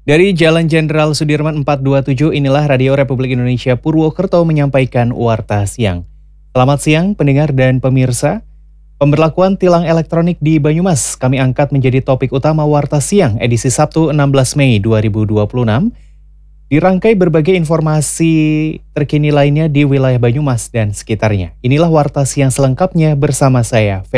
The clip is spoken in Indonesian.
Dari Jalan Jenderal Sudirman 427, inilah Radio Republik Indonesia Purwokerto menyampaikan Warta Siang. Selamat siang pendengar dan pemirsa. Pemberlakuan tilang elektronik di Banyumas kami angkat menjadi topik utama Warta Siang edisi Sabtu 16 Mei 2026. Dirangkai berbagai informasi terkini lainnya di wilayah Banyumas dan sekitarnya. Inilah Warta Siang selengkapnya bersama saya, Febri.